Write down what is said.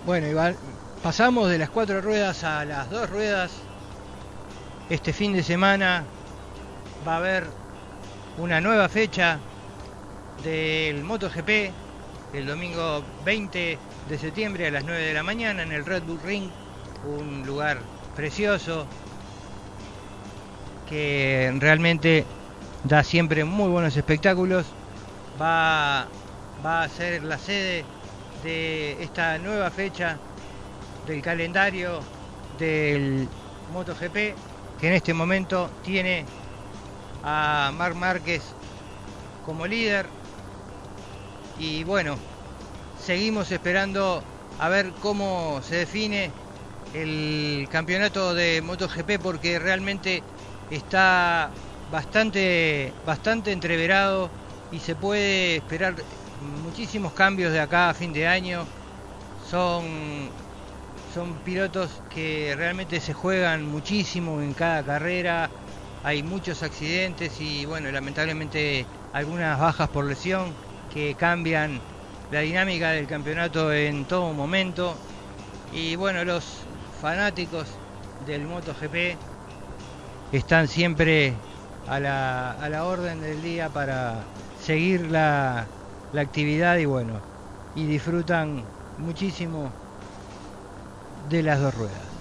Bueno, Iván, pasamos de las 4 ruedas a las 2 ruedas. Este fin de semana va a haber una nueva fecha del MotoGP, el domingo 20 de septiembre a las 9 de la mañana en el Red Bull Ring, un lugar precioso que realmente da siempre muy buenos espectáculos. Va, va a ser la sede de esta nueva fecha del calendario del MotoGP, que en este momento tiene a Marc Márquez como líder. Y bueno, seguimos esperando a ver cómo se define el campeonato de MotoGP, porque realmente está bastante entreverado y se puede esperar muchísimos cambios de acá a fin de año. Son Son pilotos que realmente se juegan muchísimo en cada carrera, hay muchos accidentes y bueno, lamentablemente algunas bajas por lesión que cambian la dinámica del campeonato en todo momento. Y bueno, los fanáticos del MotoGP están siempre a la orden del día para seguir la actividad y bueno, y disfrutan muchísimo de las 2 ruedas.